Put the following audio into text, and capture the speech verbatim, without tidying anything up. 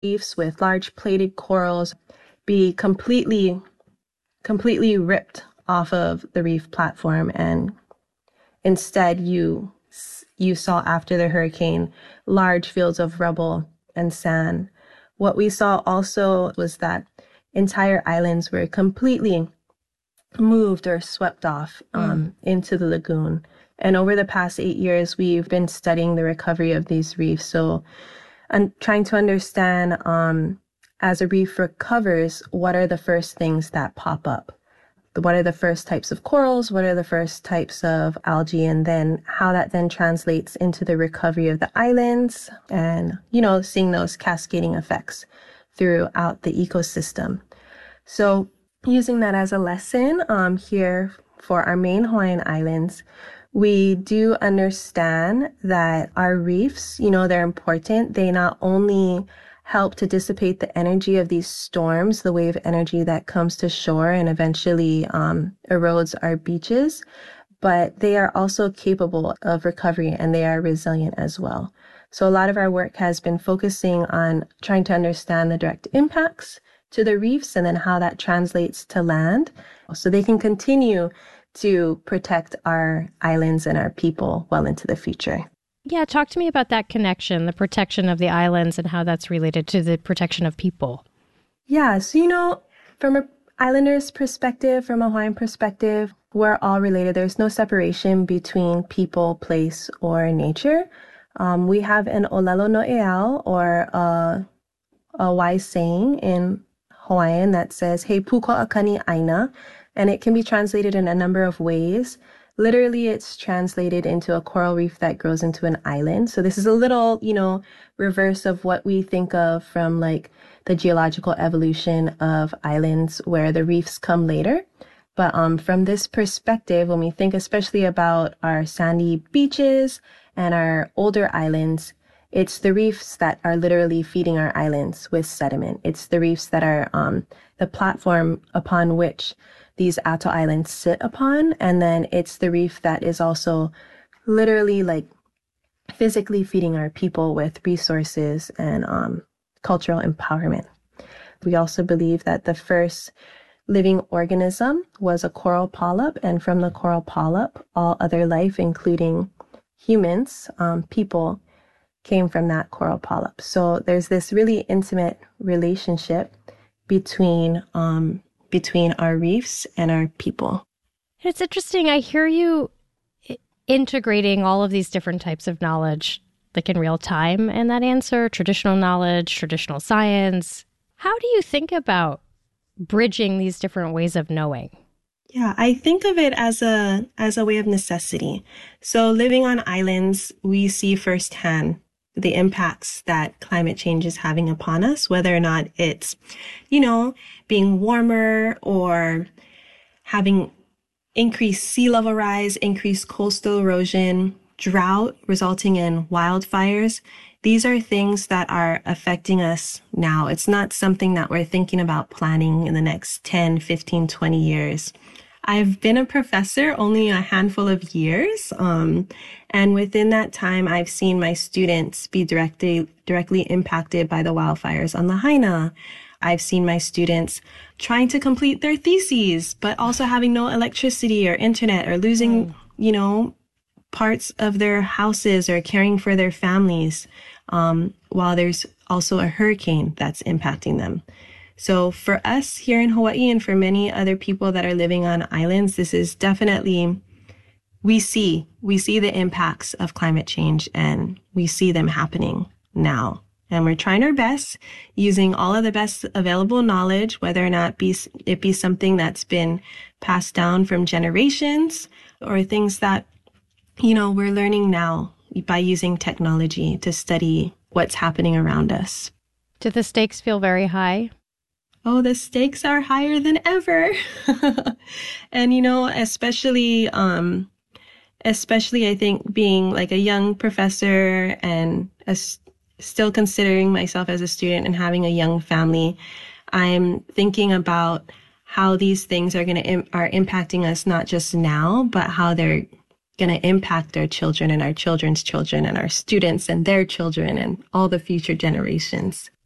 reefs with large plated corals be completely, completely ripped off of the reef platform. And instead, you you saw after the hurricane large fields of rubble and sand. What we saw also was that entire islands were completely moved or swept off um, mm. into the lagoon. And over the past eight years, we've been studying the recovery of these reefs. So I'm trying to understand, um, as a reef recovers, what are the first things that pop up? What are the first types of corals? What are the first types of algae? And then how that then translates into the recovery of the islands and, you know, seeing those cascading effects throughout the ecosystem. So using that as a lesson um, here for our main Hawaiian islands, we do understand that our reefs, you know, they're important. They not only help to dissipate the energy of these storms, the wave energy that comes to shore and eventually um, erodes our beaches, but they are also capable of recovery and they are resilient as well. So a lot of our work has been focusing on trying to understand the direct impacts to the reefs and then how that translates to land so they can continue to protect our islands and our people well into the future. Yeah, talk to me about that connection, the protection of the islands and how that's related to the protection of people. Yeah, so, you know, from an islander's perspective, from a Hawaiian perspective, we're all related. There's no separation between people, place, or nature. Um, we have an olelo no eau, or a, a wise saying in Hawaiian that says, He puko'akani aina, and it can be translated in a number of ways. Literally, it's translated into a coral reef that grows into an island. So this is a little, you know, reverse of what we think of from like the geological evolution of islands where the reefs come later. But um, from this perspective, when we think especially about our sandy beaches and our older islands, it's the reefs that are literally feeding our islands with sediment. It's the reefs that are um, the platform upon which these atoll islands sit upon. And then it's the reef that is also literally like physically feeding our people with resources and um, cultural empowerment. We also believe that the first living organism was a coral polyp. And from the coral polyp, all other life, including humans, um, people, came from that coral polyp. So there's this really intimate relationship between um, between our reefs and our people. It's interesting. I hear you integrating all of these different types of knowledge, like in real time, in that answer, traditional knowledge, traditional science. How do you think about bridging these different ways of knowing? Yeah, I think of it as a as a way of necessity. So living on islands, we see firsthand the impacts that climate change is having upon us, whether or not it's, you know, being warmer or having increased sea level rise, increased coastal erosion, drought resulting in wildfires. These are things that are affecting us now. It's not something that we're thinking about planning in the next ten, fifteen, twenty years. I've been a professor only a handful of years, um, and within that time, I've seen my students be directly directly impacted by the wildfires on Lahaina. I've seen my students trying to complete their theses, but also having no electricity or internet or losing, mm. you know, parts of their houses or caring for their families, um, while there's also a hurricane that's impacting them. So for us here in Hawaii and for many other people that are living on islands, this is definitely, we see, we see the impacts of climate change and we see them happening now. And we're trying our best using all of the best available knowledge, whether or not be, it be something that's been passed down from generations or things that, you know, we're learning now by using technology to study what's happening around us. Do the stakes feel very high? Oh, the stakes are higher than ever. And, you know, especially, um, especially, I think being like a young professor and a, still considering myself as a student and having a young family, I'm thinking about how these things are going to, Im- are impacting us, not just now, but how they're going to impact our children and our children's children and our students and their children and all the future generations.